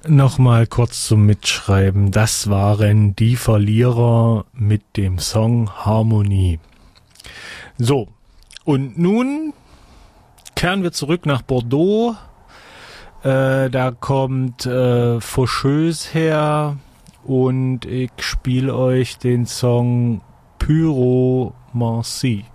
Nochmal kurz zum Mitschreiben. Das waren die Verlierer mit dem Song Harmonie. So, und nun kehren wir zurück nach Bordeaux. Da kommt Faucheuse her und ich spiele euch den Song Pyromancie.